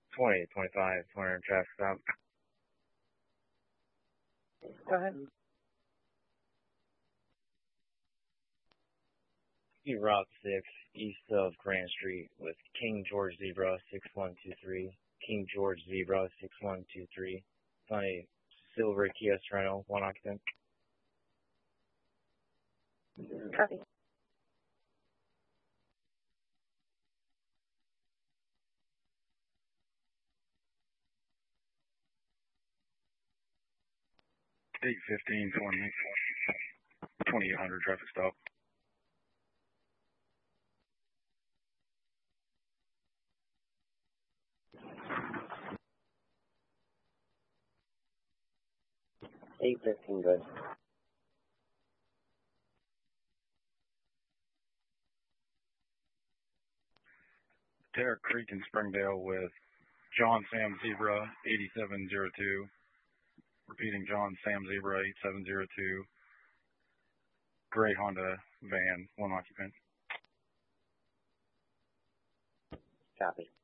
2025, 200 traffic stop. Go ahead. Route 6, east of Grand Street with King George Zebra 6123. King George Zebra 6123. On a silver Kia Sorento, 1 occupant. Copy. Eight 2800 traffic stop. Good. Terra Creek in Springdale with John Sam Zebra 8702. Repeating, John Sam Zebra 8702. Gray Honda van, 1 occupant. Copy.